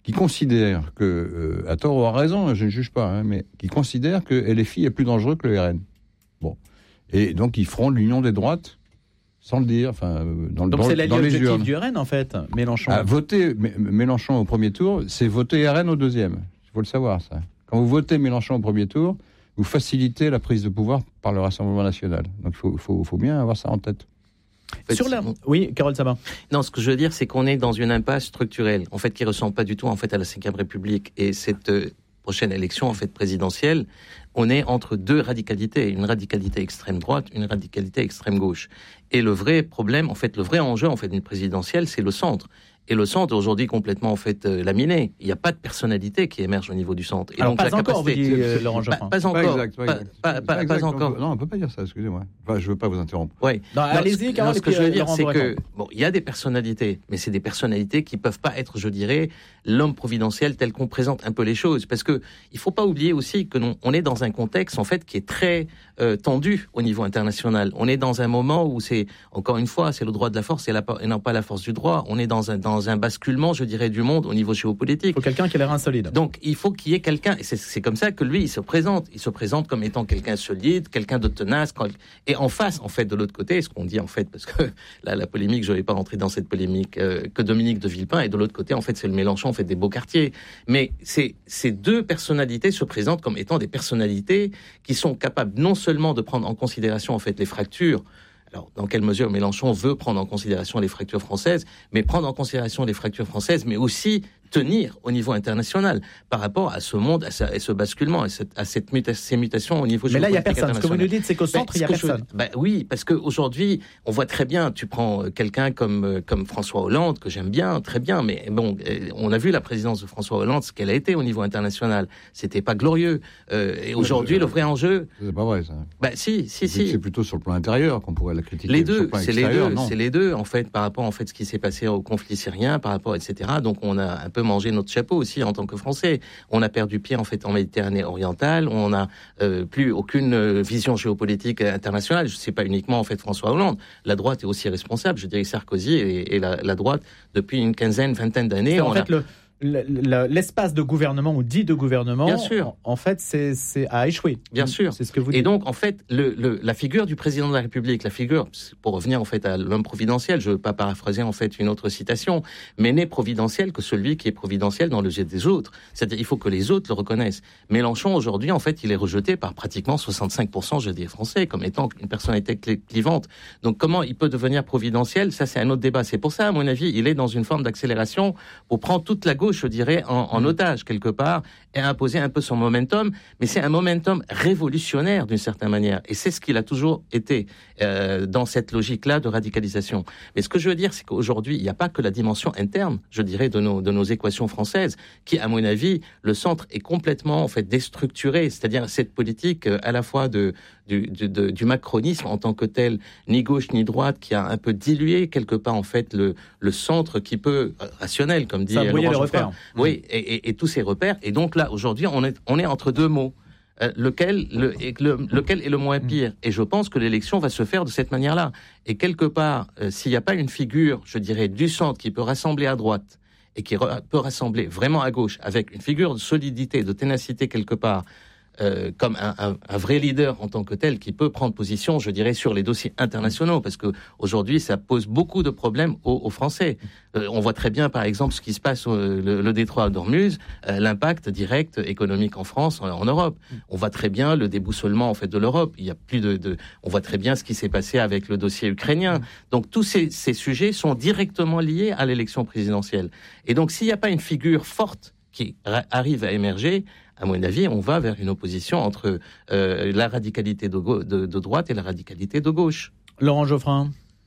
qui considère que, euh, à tort ou à raison, je ne juge pas, hein, mais qui considère que L F I est plus dangereux que le R N. Bon. Et donc, ils feront l'union des droites, sans le dire, enfin, dans, donc dans, c'est dans les urnes. du R N, en fait, Mélenchon. À voter M- Mélenchon au premier tour, c'est voter R N au deuxième. Il faut le savoir, ça. Quand vous votez Mélenchon au premier tour, vous facilitez la prise de pouvoir par le Rassemblement national. Donc, il faut, faut, faut bien avoir ça en tête. En fait, Sur la... Oui, Carole Sabin. Non, ce que je veux dire, c'est qu'on est dans une impasse structurelle, en fait, qui ne ressemble pas du tout, en fait, à la cinquième République. Et cette euh, prochaine élection, en fait, présidentielle, on est entre deux radicalités, une radicalité extrême droite, une radicalité extrême gauche. Et le vrai problème, en fait, le vrai enjeu, en fait, d'une présidentielle, c'est le centre. Et le centre, aujourd'hui, complètement, en fait, euh, laminé. Il n'y a pas de personnalité qui émerge au niveau du centre. Et Alors, donc, pas la encore, capacité... vous dit euh, Laurent Geoffrin. Pas, pas encore. Pas exact, pas pas, exact. Pas, pas, pas, pas, exact. pas encore. On peut, non, on ne peut pas dire ça, excusez-moi. Enfin, je ne veux pas vous interrompre. Oui. Non, allez-y, Carole. Ce que je veux dire, Laurent c'est vous que, répond. bon, il y a des personnalités, mais c'est des personnalités qui peuvent pas être, je dirais, l'homme providentiel tel qu'on présente un peu les choses. Parce que, il faut pas oublier aussi que non, on est dans un contexte, en fait, qui est très euh, tendu au niveau international. On est dans un moment où c'est, encore une fois, c'est le droit de la force et, la, et non pas la force du droit. On est dans un, dans un basculement, je dirais, du monde au niveau géopolitique. Il faut quelqu'un qui a l'air insolide. Donc, il faut qu'il y ait quelqu'un, et c'est, c'est comme ça que lui, il se présente. Il se présente comme étant quelqu'un solide, quelqu'un de tenace. Quand, et en face, en fait, de l'autre côté, ce qu'on dit, en fait, parce que là, la polémique, je ne vais pas rentrer dans cette polémique, euh, que Dominique de Villepin, et de l'autre côté, en fait, c'est le Mélenchon, en fait, des beaux quartiers. Mais c'est, ces deux personnalités se présentent comme étant des personnalités qui sont capables non seulement de prendre en considération, en fait, les fractures. Alors, dans quelle mesure Mélenchon veut prendre en considération les fractures françaises, mais prendre en considération les fractures françaises, mais aussi tenir au niveau international par rapport à ce monde, à, ce, à ce basculement, à cette, à cette muta- ces mutations au niveau Mais là, il n'y a géopolitique personne. Ce que vous nous dites, c'est qu'au centre, il n'y a personne. Je, bah oui, parce qu'aujourd'hui, on voit très bien, tu prends quelqu'un comme, comme François Hollande, que j'aime bien, très bien, mais bon, on a vu la présidence de François Hollande, ce qu'elle a été au niveau international. C'était pas glorieux. Euh, et aujourd'hui, le vrai enjeu... C'est pas vrai, ça. Bah si, si, si. C'est plutôt sur le plan intérieur qu'on pourrait la critiquer. Les deux, le c'est les deux, non. c'est les deux, en fait, par rapport en fait ce qui s'est passé au conflit syrien, par rapport, et cetera. Donc on a un peu mangé notre chapeau aussi en tant que Français. On a perdu pied en fait en Méditerranée orientale. On n'a euh, plus aucune euh, vision géopolitique internationale. Je sais pas uniquement en fait François Hollande. La droite est aussi responsable. Je dirais Sarkozy et, et la, la droite depuis une quinzaine, vingtaine d'années. En on fait, a... le, le, l'espace de gouvernement ou dit de gouvernement, bien sûr. En, en fait, c'est, c'est a échoué. Bien sûr. C'est ce que vous dites. Et donc, en fait, le, le, la figure du président de la République, la figure, pour revenir en fait à l'homme providentiel, je ne veux pas paraphraser en fait une autre citation, mais n'est providentiel que celui qui est providentiel dans le jet des autres. C'est-à-dire, il faut que les autres le reconnaissent. Mélenchon, aujourd'hui, en fait, il est rejeté par pratiquement soixante-cinq pour cent, je dis, français, comme étant une personnalité clivante. Donc, comment il peut devenir providentiel? Ça, c'est un autre débat. C'est pour ça, à mon avis, il est dans une forme d'accélération pour prendre toute la gauche, je dirais, en, en otage, quelque part, et imposer un peu son momentum. Mais c'est un momentum révolutionnaire, d'une certaine manière. Et c'est ce qu'il a toujours été euh, dans cette logique-là de radicalisation. Mais ce que je veux dire, c'est qu'aujourd'hui, il n'y a pas que la dimension interne, je dirais, de nos, de nos équations françaises, qui, à mon avis, le centre est complètement, en fait, déstructuré. C'est-à-dire cette politique, euh, à la fois de, du, du, de, du macronisme en tant que tel, ni gauche ni droite, qui a un peu dilué, quelque part, en fait, le, le centre qui peut, euh, rationnel, comme dit Laurent Geoffrin. Oui, et, et, et tous ces repères. Et donc là, aujourd'hui, on est, on est entre deux mots. Euh, lequel, le, et le, lequel est le moins pire? Et je pense que l'élection va se faire de cette manière-là. Et quelque part, euh, s'il n'y a pas une figure, je dirais, du centre qui peut rassembler à droite et qui re- peut rassembler vraiment à gauche, avec une figure de solidité, de ténacité quelque part, Euh, comme un, un, un vrai leader en tant que tel qui peut prendre position, je dirais, sur les dossiers internationaux, parce que aujourd'hui, ça pose beaucoup de problèmes aux, aux Français. Euh, on voit très bien, par exemple, ce qui se passe au le, le détroit d'Ormuz, euh, l'impact direct économique en France, en, en Europe. On voit très bien le déboussolement en fait de l'Europe. Il y a plus de, de on voit très bien ce qui s'est passé avec le dossier ukrainien. Donc tous ces, ces sujets sont directement liés à l'élection présidentielle. Et donc s'il n'y a pas une figure forte qui ra- arrive à émerger, à mon avis, on va vers une opposition entre euh, la radicalité de, go- de, de droite et la radicalité de gauche. Laurent Geoffrin.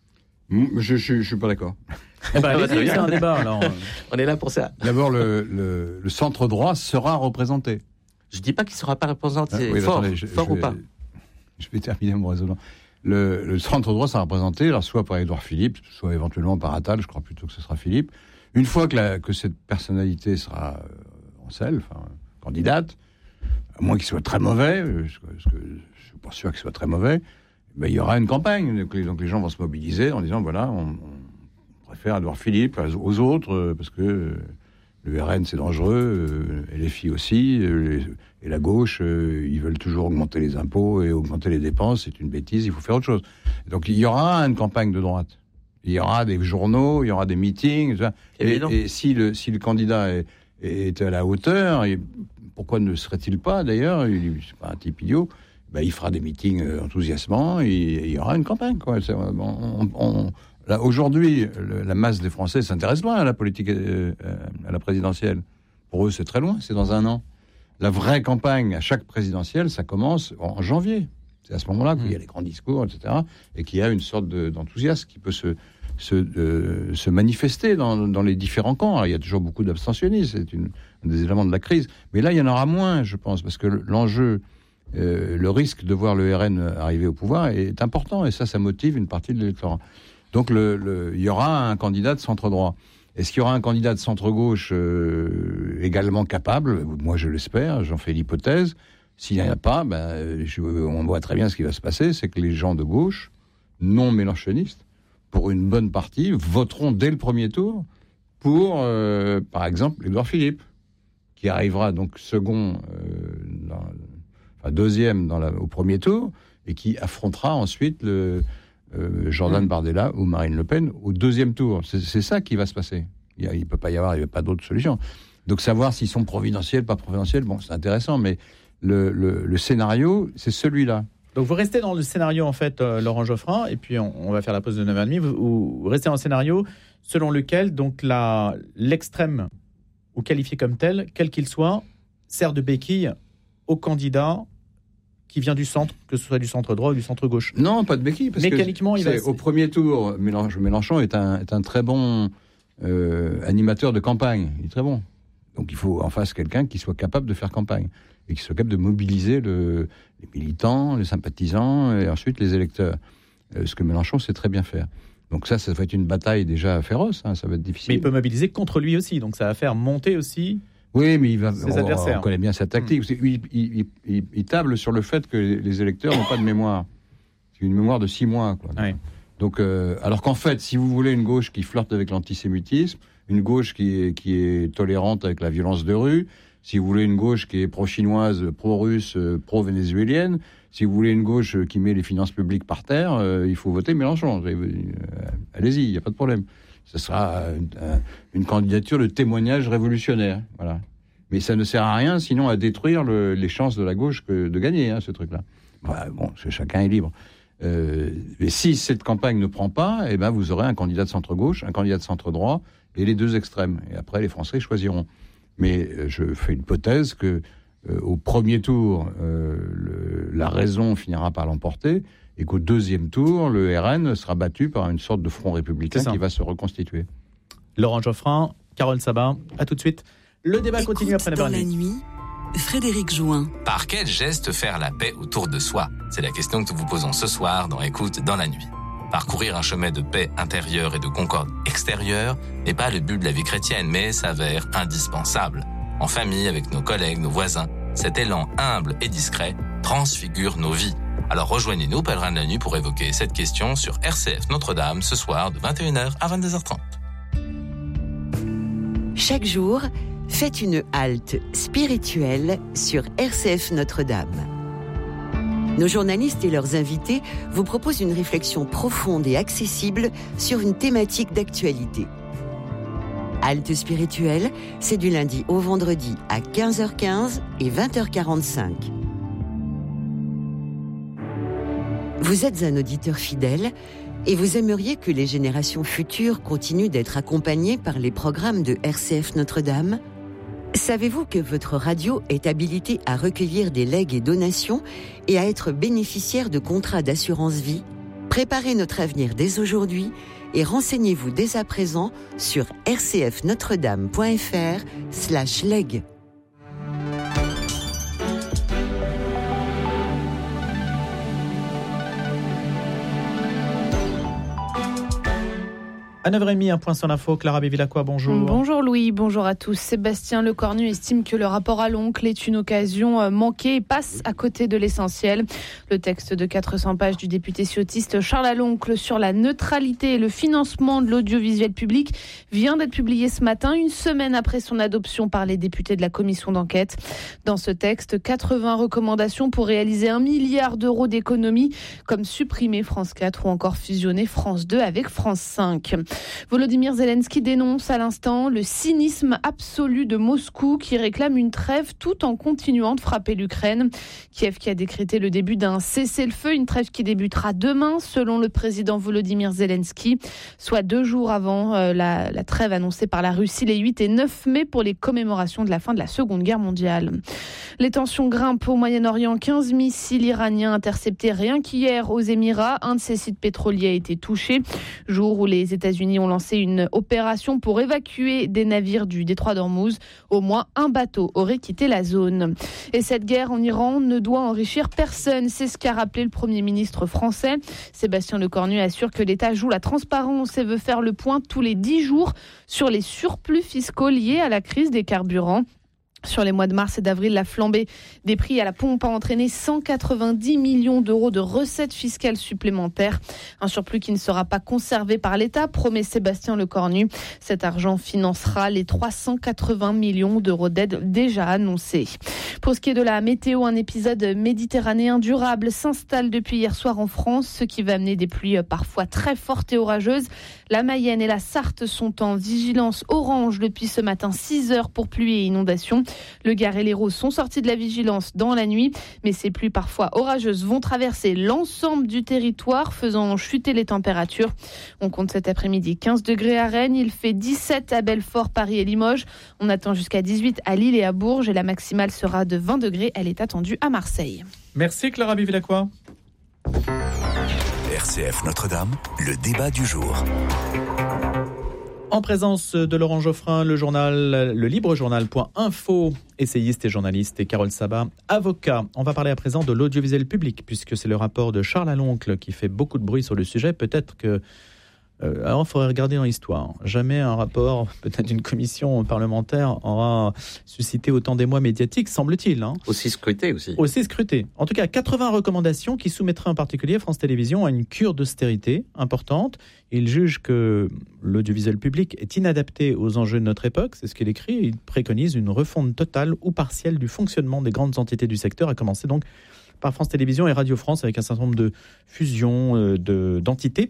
Mmh, je ne suis pas d'accord. Eh ben, allez-y, c'est un débat. Alors. On est là pour ça. D'abord, le, le, le centre droit sera représenté. Je ne dis pas qu'il ne sera pas représenté. Ah, oui, fort, attendez, je, fort je ou vais, pas. Je vais terminer mon raisonnement. Le, le centre droit sera représenté, alors soit par Édouard Philippe, soit éventuellement par Attal, je crois plutôt que ce sera Philippe. Une fois que, la, que cette personnalité sera en selle, enfin, candidate, à moins qu'il soit très mauvais, parce que je ne suis pas sûr qu'il soit très mauvais, ben, il y aura une campagne. Donc les, donc les gens vont se mobiliser en disant, voilà, on, on préfère Édouard Philippe aux autres, parce que le R N, c'est dangereux, euh, et les filles aussi, euh, et la gauche, euh, ils veulent toujours augmenter les impôts et augmenter les dépenses, c'est une bêtise, il faut faire autre chose. Donc il y aura une campagne de droite. Il y aura des journaux, il y aura des meetings, et, et si, le, si le candidat est, est à la hauteur, et pourquoi ne serait-il pas d'ailleurs, il, c'est pas un type idiot, ben, il fera des meetings enthousiasmants, et, et il y aura une campagne, quoi. C'est, on, on, Là, aujourd'hui, le, la masse des Français s'intéresse pas à la politique, euh, à la présidentielle. Pour eux, c'est très loin, c'est dans un an. La vraie campagne à chaque présidentielle, ça commence en, en janvier. C'est à ce moment-là qu'il y a les grands discours, et cetera, et qu'il y a une sorte de, d'enthousiasme qui peut se, se, euh, se manifester dans, dans les différents camps. Alors, il y a toujours beaucoup d'abstentionnistes, c'est une, un des éléments de la crise. Mais là, il y en aura moins, je pense, parce que l'enjeu, euh, le risque de voir le R N arriver au pouvoir est important, et ça, ça motive une partie de l'électorat. Donc, le, le, il y aura un candidat de centre-droit. Est-ce qu'il y aura un candidat de centre-gauche euh, également capable ? Moi, je l'espère, j'en fais l'hypothèse. S'il n'y en a pas, ben, je, on voit très bien ce qui va se passer, c'est que les gens de gauche, non mélenchonistes, pour une bonne partie, voteront dès le premier tour pour, euh, par exemple, Édouard Philippe, qui arrivera donc second, euh, dans, enfin deuxième dans la, au premier tour, et qui affrontera ensuite le... Euh, Jordan mmh. Bardella ou Marine Le Pen au deuxième tour. C'est, c'est ça qui va se passer. Il ne peut pas y avoir, il n'y a pas d'autre solution. Donc savoir s'ils sont providentiels, pas providentiels, bon, c'est intéressant, mais le, le, le scénario, c'est celui-là. Donc vous restez dans le scénario, en fait, euh, Laurent Geoffrin, et puis on, on va faire la pause de neuf heures trente. Vous, vous restez dans le scénario selon lequel donc, la, l'extrême, ou qualifié comme tel, quel qu'il soit, sert de béquille au candidat qui vient du centre, que ce soit du centre droit ou du centre gauche. Non, pas de béquille. Parce Mécaniquement, que il va... au premier tour, Mélenchon est un, est un très bon euh, animateur de campagne. Il est très bon. Donc il faut en face quelqu'un qui soit capable de faire campagne et qui soit capable de mobiliser le, les militants, les sympathisants et ensuite les électeurs. Euh, ce que Mélenchon sait très bien faire. Donc ça, ça va être une bataille déjà féroce. Hein, ça va être difficile. Mais il peut mobiliser contre lui aussi. Donc ça va faire monter aussi... Oui, mais il va, ses on, adversaires. On connaît bien sa tactique. Mmh. Il, il, il, il table sur le fait que les électeurs n'ont pas de mémoire. C'est une mémoire de six mois. Quoi. Oui. Donc, euh, alors qu'en fait, si vous voulez une gauche qui flirte avec l'antisémitisme, une gauche qui est, qui est tolérante avec la violence de rue, si vous voulez une gauche qui est pro-chinoise, pro-russe, pro-vénézuélienne, si vous voulez une gauche qui met les finances publiques par terre, euh, il faut voter Mélenchon. Euh, allez-y, il n'y a pas de problème. Ce sera une, une candidature de témoignage révolutionnaire. Voilà. Mais ça ne sert à rien, sinon à détruire le, les chances de la gauche que de gagner, hein, ce truc-là. Voilà, bon, chacun est libre. Euh, mais si cette campagne ne prend pas, eh ben, vous aurez un candidat de centre-gauche, un candidat de centre-droit et les deux extrêmes. Et après, les Français choisiront. Mais euh, je fais une hypothèse que euh, au premier tour, euh, le, la raison finira par l'emporter, et qu'au deuxième tour, le R N sera battu par une sorte de front républicain qui va se reconstituer. Laurent Geoffrin, Carole Sabat, à tout de suite. Le débat Écoute continue après neuf heures trente. Dans la nuit, Frédéric Join. Par quel geste faire la paix autour de soi ? C'est la question que nous vous posons ce soir dans Écoute dans la nuit. Parcourir un chemin de paix intérieure et de concorde extérieure n'est pas le but de la vie chrétienne, mais s'avère indispensable. En famille, avec nos collègues, nos voisins, cet élan humble et discret transfigure nos vies. Alors rejoignez-nous, pèlerins de la nuit, pour évoquer cette question sur R C F Notre-Dame ce soir de vingt et une heures à vingt-deux heures trente. Chaque jour, faites une halte spirituelle sur R C F Notre-Dame. Nos journalistes et leurs invités vous proposent une réflexion profonde et accessible sur une thématique d'actualité. Halte spirituelle, c'est du lundi au vendredi à quinze heures quinze et vingt heures quarante-cinq. Vous êtes un auditeur fidèle et vous aimeriez que les générations futures continuent d'être accompagnées par les programmes de R C F Notre-Dame ? Savez-vous que votre radio est habilitée à recueillir des legs et donations et à être bénéficiaire de contrats d'assurance vie ? Préparez notre avenir dès aujourd'hui et renseignez-vous dès à présent sur rcfnotredame.fr slash leg. À neuf heures trente, un point sur l'info. Clara Bévilacqua, bonjour. Bonjour Louis, bonjour à tous. Sébastien Lecornu estime que le rapport à l'oncle est une occasion manquée et passe à côté de l'essentiel. Le texte de quatre cents pages du député ciotiste Charles Aloncle sur la neutralité et le financement de l'audiovisuel public vient d'être publié ce matin, une semaine après son adoption par les députés de la commission d'enquête. Dans ce texte, quatre-vingts recommandations pour réaliser un milliard d'euros d'économies, comme supprimer France quatre ou encore fusionner France deux avec France cinq. Volodymyr Zelensky dénonce à l'instant le cynisme absolu de Moscou qui réclame une trêve tout en continuant de frapper l'Ukraine. Kiev qui a décrété le début d'un cessez-le-feu, une trêve qui débutera demain selon le président Volodymyr Zelensky, soit deux jours avant euh, la, la trêve annoncée par la Russie les huit et neuf mai pour les commémorations de la fin de la Seconde Guerre mondiale. Les tensions grimpent au Moyen-Orient. quinze missiles iraniens interceptés rien qu'hier aux Émirats. Un de ces sites pétroliers a été touché. Jour où les États-Unis ont lancé une opération pour évacuer des navires du détroit d'Ormuz. Au moins un bateau aurait quitté la zone. Et cette guerre en Iran ne doit enrichir personne. C'est ce qu'a rappelé le Premier ministre français. Sébastien Lecornu assure que l'État joue la transparence et veut faire le point tous les dix jours sur les surplus fiscaux liés à la crise des carburants. Sur les mois de mars et d'avril, la flambée des prix à la pompe a entraîné cent quatre-vingt-dix millions d'euros de recettes fiscales supplémentaires. Un surplus qui ne sera pas conservé par l'État, promet Sébastien Lecornu. Cet argent financera les trois cent quatre-vingts millions d'euros d'aide déjà annoncés. Pour ce qui est de la météo, un épisode méditerranéen durable s'installe depuis hier soir en France, ce qui va amener des pluies parfois très fortes et orageuses. La Mayenne et la Sarthe sont en vigilance orange depuis ce matin, six heures pour pluie et inondations. Le Gard et l'Hérault sont sortis de la vigilance dans la nuit, mais ces pluies parfois orageuses vont traverser l'ensemble du territoire, faisant chuter les températures. On compte cet après-midi quinze degrés à Rennes, il fait dix-sept à Belfort, Paris et Limoges. On attend jusqu'à dix-huit à Lille et à Bourges et la maximale sera de vingt degrés. Elle est attendue à Marseille. Merci Clara Bévilacqua. R C F Notre-Dame, le débat du jour. En présence de Laurent Geoffrin, le journal, le libre journal point info, essayiste et journaliste, et Carole Sabat, avocat. On va parler à présent de l'audiovisuel public, puisque c'est le rapport de Charles Aloncle qui fait beaucoup de bruit sur le sujet. Peut-être que... Euh, alors, il faudrait regarder dans l'histoire. Jamais un rapport, peut-être une commission parlementaire, aura suscité autant d'émoi médiatiques, semble-t-il. Hein. Aussi scruté aussi. Aussi scruté. En tout cas, quatre-vingts recommandations qui soumettraient en particulier France Télévisions à une cure d'austérité importante. Il juge que l'audiovisuel public est inadapté aux enjeux de notre époque. C'est ce qu'il écrit. Il préconise une refonte totale ou partielle du fonctionnement des grandes entités du secteur, à commencer donc par France Télévisions et Radio France, avec un certain nombre de fusions euh, de, d'entités.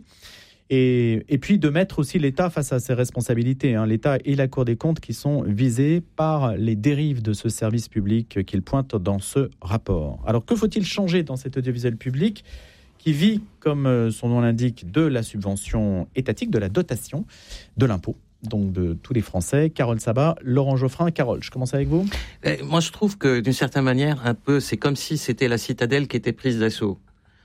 Et, et puis de mettre aussi l'État face à ses responsabilités. Hein. L'État et la Cour des comptes qui sont visés par les dérives de ce service public qu'il pointe dans ce rapport. Alors que faut-il changer dans cet audiovisuel public qui vit, comme son nom l'indique, de la subvention étatique, de la dotation, de l'impôt, donc de tous les Français? Carole Sabat, Laurent Geoffrin. Carole, je commence avec vous. Eh, moi, je trouve que d'une certaine manière, un peu, c'est comme si c'était la citadelle qui était prise d'assaut.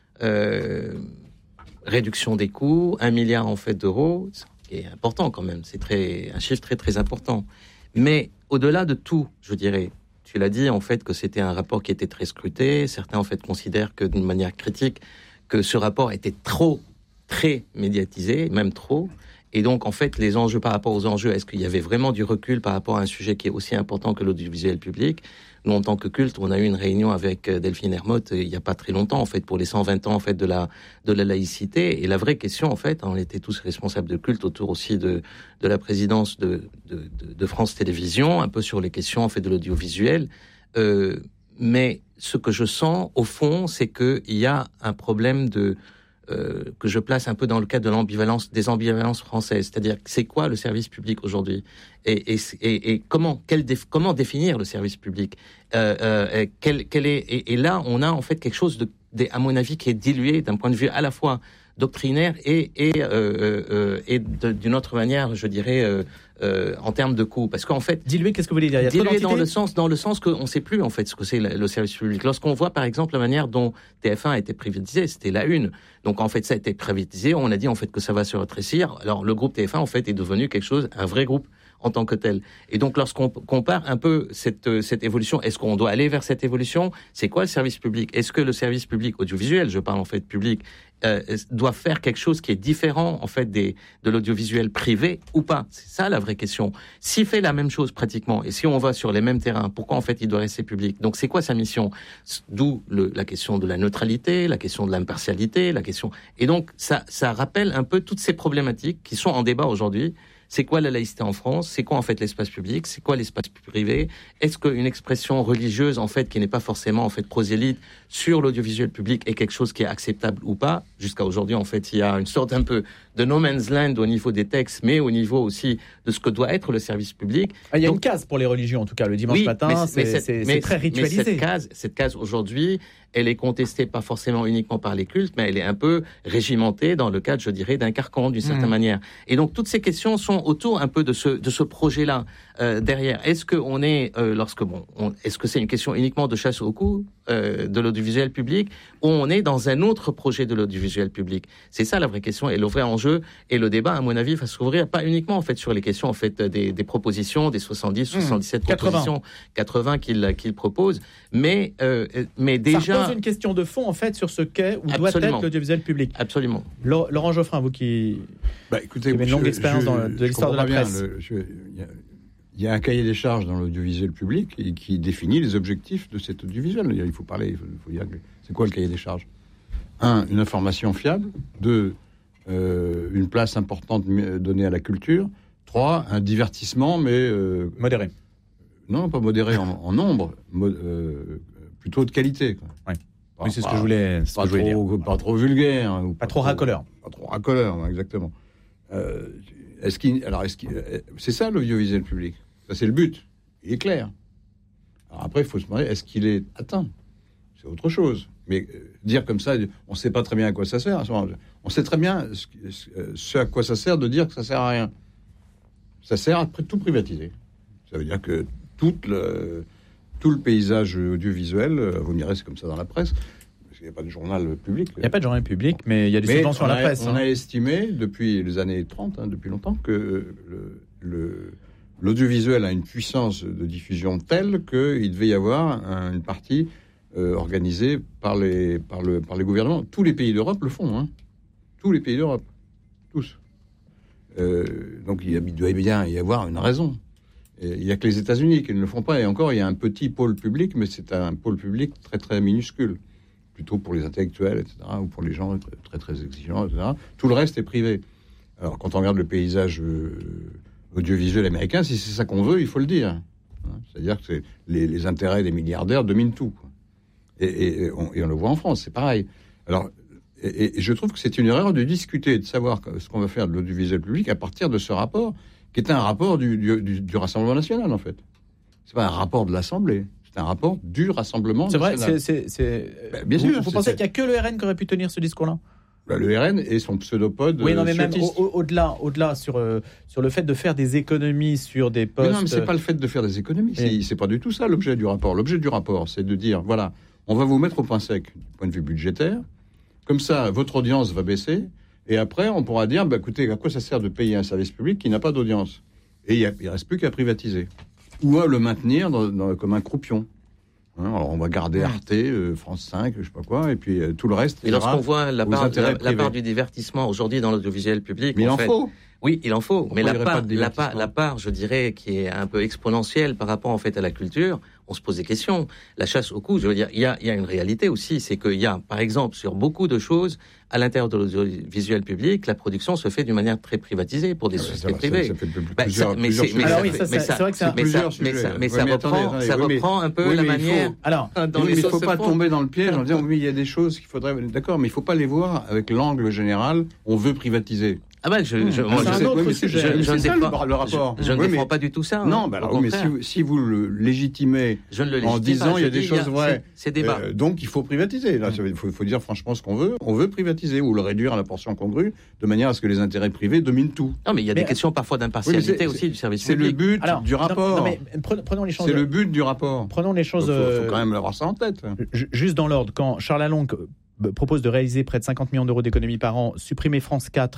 Euh... Réduction des coûts, un milliard en fait d'euros, ce qui est important quand même, c'est très, un chiffre très très important. Mais au-delà de tout, je dirais, tu l'as dit en fait que c'était un rapport qui était très scruté, certains en fait considèrent que d'une manière critique, que ce rapport était trop, très médiatisé, même trop, et donc en fait les enjeux par rapport aux enjeux, est-ce qu'il y avait vraiment du recul par rapport à un sujet qui est aussi important que l'audiovisuel public? Nous, en tant que culte, on a eu une réunion avec Delphine Ermotte il n'y a pas très longtemps, en fait, pour les cent vingt ans, en fait, de la, de la laïcité. Et la vraie question, en fait, on était tous responsables de culte autour aussi de, de la présidence de, de, de, de France Télévisions, un peu sur les questions, en fait, de l'audiovisuel. Euh, mais ce que je sens, au fond, c'est qu'il y a un problème de, euh, que je place un peu dans le cadre de l'ambivalence, des ambivalences françaises. C'est-à-dire, c'est quoi le service public aujourd'hui? Et, et, et, et comment, quel déf, comment définir le service public? euh, euh, quel, quel est, et, et là, on a en fait quelque chose de, de, à mon avis, qui est dilué d'un point de vue à la fois doctrinaire et, et, euh, euh, et de, d'une autre manière, je dirais, euh, euh, en termes de coûts. Parce qu'en fait, dilué, qu'est-ce que vous voulez dire? Dilué dans le sens, dans le sens qu'on ne sait plus en fait ce que c'est le service public. Lorsqu'on voit par exemple la manière dont T F un a été privatisé, c'était la une. Donc en fait, ça a été privatisé. On a dit en fait que ça va se rétrécir. Alors le groupe T F un en fait est devenu quelque chose, un vrai groupe en tant que tel. Et donc, lorsqu'on compare un peu cette, cette évolution, est-ce qu'on doit aller vers cette évolution? C'est quoi le service public? Est-ce que le service public audiovisuel, je parle en fait public, euh, doit faire quelque chose qui est différent en fait des, de l'audiovisuel privé ou pas? C'est ça la vraie question. S'il fait la même chose pratiquement, et si on va sur les mêmes terrains, pourquoi en fait il doit rester public? Donc c'est quoi sa mission? D'où le, la question de la neutralité, la question de l'impartialité, la question... Et donc ça, ça rappelle un peu toutes ces problématiques qui sont en débat aujourd'hui. C'est quoi la laïcité en France? C'est quoi en fait l'espace public? C'est quoi l'espace privé? Est-ce qu'une expression religieuse en fait qui n'est pas forcément en fait prosélyte sur l'audiovisuel public est quelque chose qui est acceptable ou pas? Jusqu'à aujourd'hui en fait il y a une sorte un peu de no man's land au niveau des textes, mais au niveau aussi de ce que doit être le service public. Ah, il y a Donc, une case pour les religions en tout cas le dimanche oui, matin, mais c'est, c'est, c'est, mais c'est très ritualisé. Mais cette case, cette case aujourd'hui, elle est contestée pas forcément uniquement par les cultes, mais elle est un peu régimentée dans le cadre, je dirais, d'un carcan d'une certaine Mmh. manière. Et donc toutes ces questions sont autour un peu de ce de ce projet-là euh, derrière. Est-ce que on est euh, lorsque bon, on, est-ce que c'est une question uniquement de chasse au cou euh, de l'audiovisuel public, ou on est dans un autre projet de l'audiovisuel public? C'est ça la vraie question et le vrai enjeu. Et le débat, à mon avis, va s'ouvrir pas uniquement en fait sur les questions en fait des, des propositions, des soixante-dix, soixante-dix-sept quatre-vingts. propositions, quatre-vingts qu'il qu'il propose, mais euh, mais déjà. Ça pose une question de fond en fait sur ce qu'est ou doit Absolument. être l'audiovisuel public. Absolument. Laurent Geoffrin, vous qui, bah, écoutez, qui avez une je- longue expérience je- dans, de je l'histoire de la comprends bien, presse. le- je- Il y a- il y a un cahier des charges dans l'audiovisuel public et qui définit les objectifs de cet audiovisuel. Il faut parler, il faut, il faut dire que c'est quoi le cahier des charges? Un, une information fiable. Deux, euh, une place importante mi- donnée à la culture. Trois, un divertissement, mais euh, modéré. Non, pas modéré en, en nombre, mo- euh, plutôt de qualité. Quoi. Ouais. Pas- Oui, c'est ce pas- que je voulais, c'est ce pas, que je voulais trop, dire. pas trop vulgaire. hein, ou Pas trop racoleur. Pas trop racoleur, hein, exactement. Euh, est-ce qu'il, alors, est-ce qu'il, euh, c'est ça l'audiovisuel public. Ça, c'est le but. Il est clair. Alors après, il faut se demander, est-ce qu'il est atteint? C'est autre chose. Mais euh, dire comme ça, on ne sait pas très bien à quoi ça sert. À ce moment-là. On sait très bien ce, ce à quoi ça sert de dire que ça sert à rien. Ça sert à tout privatiser. Ça veut dire que tout le, tout le paysage audiovisuel, euh, vous me direz, c'est comme ça dans la presse, parce qu'il n'y a pas de journal public. Il n'y a pas de journal public, mais il y a des Mais subventions à la on a- presse. On hein. a estimé depuis les années trente, hein, depuis longtemps, que le, le- l'audiovisuel a une puissance de diffusion telle qu'il devait y avoir un- une partie euh, organisée par les, par, le, par les gouvernements. Tous les pays d'Europe le font. Hein. Tous les pays d'Europe. Tous. Euh, donc il, y a- il doit bien y avoir une raison. Et il n'y a que les États-Unis qui ne le font pas. Et encore, il y a un petit pôle public, mais c'est un pôle public très très minuscule. Plutôt pour les intellectuels, et cetera, ou pour les gens très très, très exigeants, et cetera. Tout le reste est privé. Alors quand on regarde le paysage euh, audiovisuel américain, si c'est ça qu'on veut, il faut le dire. Hein, c'est-à-dire que c'est les, les intérêts des milliardaires dominent tout. Quoi. Et, et, et, on, et on le voit en France, c'est pareil. Alors, et, et je trouve que c'est une erreur de discuter, de savoir ce qu'on va faire de l'audiovisuel public à partir de ce rapport, qui est un rapport du, du, du, du Rassemblement national, en fait. C'est pas un rapport de l'Assemblée, c'est un rapport du Rassemblement C'est vrai, national. c'est, c'est, c'est... Ben, bien vous, sûr. Vous c'est- pensez c'est- qu'il n'y a que le R N qui aurait pu tenir ce discours-là? Ben, le R N et son pseudopode. Oui, non, mais euh, même ciotiste. au- au- au-delà, au-delà sur, euh, sur le fait de faire des économies sur des Mais postes. non, mais c'est pas le fait de faire des économies. C'est, Oui. c'est pas du tout ça l'objet du rapport. L'objet du rapport, c'est de dire voilà, on va vous mettre au point sec du point de vue budgétaire. Comme ça, votre audience va baisser. Et après, on pourra dire bah, écoutez, à quoi ça sert de payer un service public qui n'a pas d'audience? Et il ne reste plus qu'à privatiser. Ou à le maintenir dans, dans- comme un croupion. Hein, alors, on va garder Arte, euh, France cinq, je sais pas quoi, et puis euh, tout le reste. Et ira lorsqu'on voit la aux part, intérêts la, la privés. part du divertissement aujourd'hui dans l'audiovisuel public, Mais il en fait, faut. Oui, il en faut. Pourquoi mais il y la aurait part, pas de la, part, divertissement la part, je dirais, qui est un peu exponentielle par rapport en fait à la culture, on se pose des questions. La chasse au cou, je veux dire, il y a, il y a une réalité aussi, c'est qu'il y a, par exemple, sur beaucoup de choses, à l'intérieur de l'audiovisuel public, la production se fait d'une manière très privatisée pour des Ah ouais, sociétés ça, privées. ça, ça fait plus- Bah, plusieurs- ça- mais plusieurs c'est- mais sujets. ça Alors oui, fait- ça, mais c'est- ça- c'est vrai que c'est un- mais ça- plusieurs mais sujets. ça- mais Oui, ça mais attendez, reprend, attendez, ça oui, mais- reprend un peu oui, la mais il faut- manière. Alors, dans Oui, les mais il ne choses faut se pas font. tomber dans le piège en disant oui, il y a des choses qu'il faudrait. D'accord, mais il ne faut pas les voir avec l'angle général. On veut privatiser. Ah ben, je, je, Hmm, moi, c'est je un sais- autre oui, mais sujet. je- je Mais ne c'est ça, défends- le- le rapport. Je, je ne Oui, défends mais- pas du tout ça. Non, hein, bah au alors, oui, mais si contraire. vous, si vous le légitimez Je ne le en légitime disant pas, il y a je des dis, choses c'est- vraies, C'est débat. euh, donc il faut privatiser. Là, il faut, faut dire franchement ce qu'on veut. On veut privatiser ou le réduire à la portion congrue de manière à ce que les intérêts privés dominent tout. Non, mais il y a Mais- des questions parfois Oui, mais d'impartialité c'est- aussi du service C'est le public. but alors, du non, rapport. non, mais prenons, prenons les choses. C'est le but du rapport. Prenons les Il faut, choses. faut euh, quand même avoir ça en tête. Ju- Juste dans l'ordre, quand Charles Lalonde euh, propose de réaliser près de cinquante millions d'euros d'économies par an, supprimer France quatre,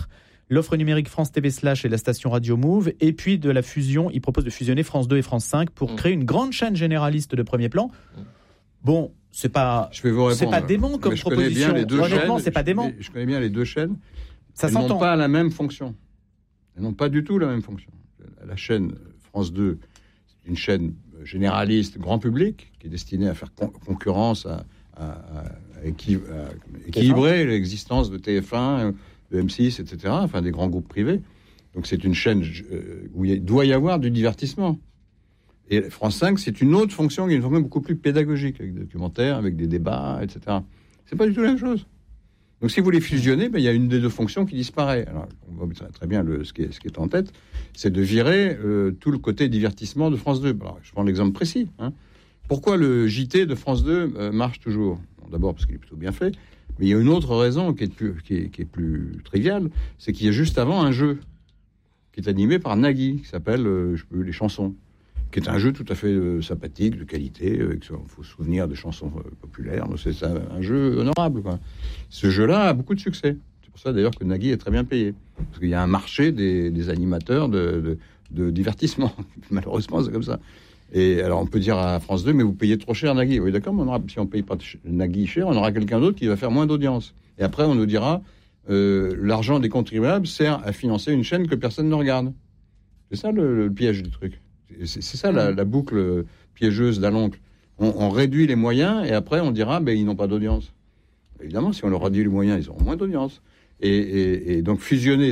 l'offre numérique France T V Slash et la station Radio Move, et puis de la fusion, il propose de fusionner France deux et France cinq pour mmh. créer une grande chaîne généraliste de premier plan. Mmh. Bon, c'est pas, je vais vous répondre, c'est pas dément comme je proposition. Connais bien les deux Honnêtement, chaînes, c'est pas dément. Je connais bien les deux chaînes. Ça Elles s'entend. n'ont pas la même fonction. Elles n'ont pas du tout la même fonction. La chaîne France deux, c'est une chaîne généraliste, grand public, qui est destinée à faire con- concurrence, à, à, à, équi- à équilibrer l'existence de T F un, de M six, et cetera, enfin des grands groupes privés. Donc c'est une chaîne euh, où il doit y avoir du divertissement. Et France cinq, c'est une autre fonction, qui est une fonction beaucoup plus pédagogique, avec des documentaires, avec des débats, et cetera. C'est pas du tout la même chose. Donc si vous les fusionnez, ben, il y a une des deux fonctions qui disparaît. Alors, on voit très, très bien le, ce, qui est, ce qui est en tête, c'est de virer euh, tout le côté divertissement de France deux. Alors, je prends l'exemple précis. Hein. Pourquoi le J T de France deux euh, marche toujours ? Bon, d'abord parce qu'il est plutôt bien fait, mais il y a une autre raison qui est plus, qui est, qui est plus triviale, c'est qu'il y a juste avant un jeu qui est animé par Nagui, qui s'appelle euh, je peux, Les Chansons, qui est un jeu tout à fait euh, sympathique, de qualité, il euh, faut se souvenir des chansons euh, populaires, donc c'est un, un jeu honorable, quoi. Ce jeu-là a beaucoup de succès. C'est pour ça d'ailleurs que Nagui est très bien payé, parce qu'il y a un marché des, des animateurs de, de, de divertissement. Malheureusement, c'est comme ça. Et alors on peut dire à France deux, mais vous payez trop cher Nagui. Oui, d'accord, mais on aura, si on ne paye pas Nagui cher, on aura quelqu'un d'autre qui va faire moins d'audience. Et après, on nous dira, euh, l'argent des contribuables sert à financer une chaîne que personne ne regarde. C'est ça le, le piège du truc. C'est, c'est ça la, la boucle piégeuse d'Aloncle. On, on réduit les moyens et après on dira ben, ils n'ont pas d'audience. Évidemment, si on leur réduit les moyens, ils auront moins d'audience. Et, et, et donc fusionner